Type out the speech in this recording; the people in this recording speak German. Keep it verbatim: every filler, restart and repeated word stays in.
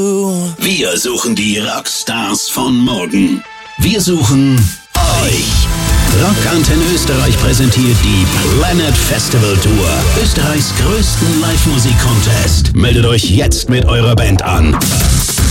Wir suchen die Rockstars von morgen. Wir suchen euch. Rock Antenne Österreich präsentiert die Planet Festival Tour. Österreichs größten Live-Musik-Contest. Meldet euch jetzt mit eurer Band an.